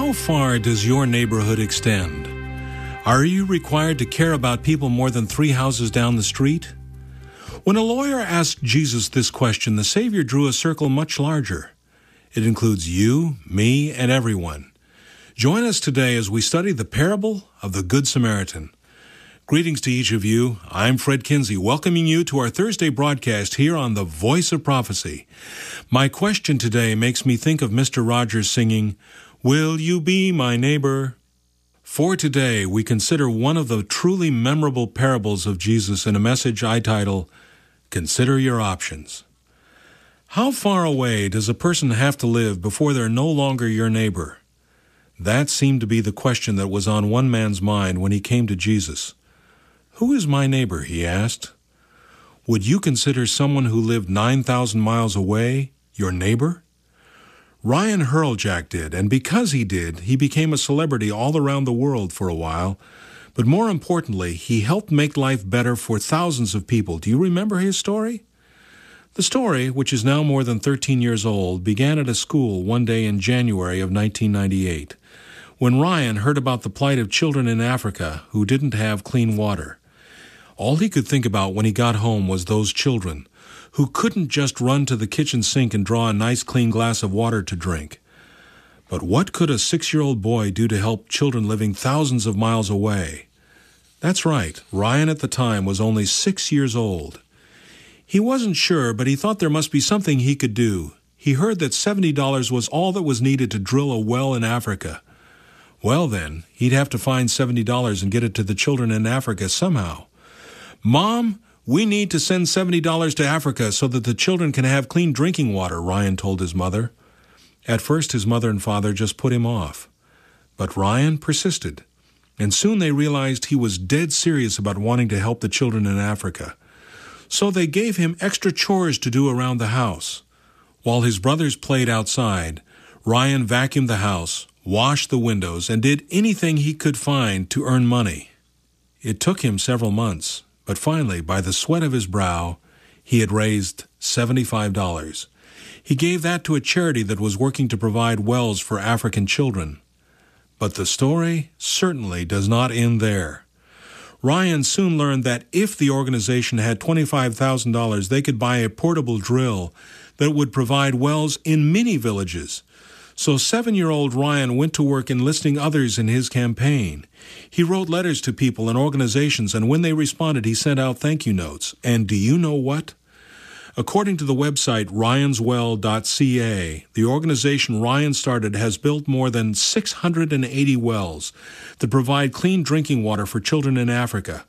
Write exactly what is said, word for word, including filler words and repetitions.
How far does your neighborhood extend? Are you required to care about people more than three houses down the street? When a lawyer asked Jesus this question, the Savior drew a circle much larger. It includes you, me, and everyone. Join us today as we study the parable of the Good Samaritan. Greetings to each of you. I'm Fred Kinsey, welcoming you to our Thursday broadcast here on the Voice of Prophecy. My question today makes me think of Mister Rogers singing, "Will you be my neighbor?" For today, we consider one of the truly memorable parables of Jesus in a message I title, Consider Your Options. How far away does a person have to live before they're no longer your neighbor? That seemed to be the question that was on one man's mind when he came to Jesus. "Who is my neighbor?" he asked. Would you consider someone who lived nine thousand miles away your neighbor? Ryan Hurljack did, and because he did, he became a celebrity all around the world for a while. But more importantly, he helped make life better for thousands of people. Do you remember his story? The story, which is now more than thirteen years old, began at a school one day in January of nineteen ninety-eight, when Ryan heard about the plight of children in Africa who didn't have clean water. All he could think about when he got home was those children who couldn't just run to the kitchen sink and draw a nice clean glass of water to drink. But what could a six-year-old boy do to help children living thousands of miles away? That's right, Ryan at the time was only six years old. He wasn't sure, but he thought there must be something he could do. He heard that seventy dollars was all that was needed to drill a well in Africa. Well then, he'd have to find seventy dollars and get it to the children in Africa somehow. "Mom, we need to send seventy dollars to Africa so that the children can have clean drinking water," Ryan told his mother. At first, his mother and father just put him off. But Ryan persisted, and soon they realized he was dead serious about wanting to help the children in Africa. So they gave him extra chores to do around the house. While his brothers played outside, Ryan vacuumed the house, washed the windows, and did anything he could find to earn money. It took him several months. But finally, by the sweat of his brow, he had raised seventy-five dollars. He gave that to a charity that was working to provide wells for African children. But the story certainly does not end there. Ryan soon learned that if the organization had twenty-five thousand dollars, they could buy a portable drill that would provide wells in many villages. So seven-year-old Ryan went to work enlisting others in his campaign. He wrote letters to people and organizations, and when they responded, he sent out thank you notes. And do you know what? According to the website ryans well dot c a, the organization Ryan started has built more than six hundred eighty wells that provide clean drinking water for children in Africa.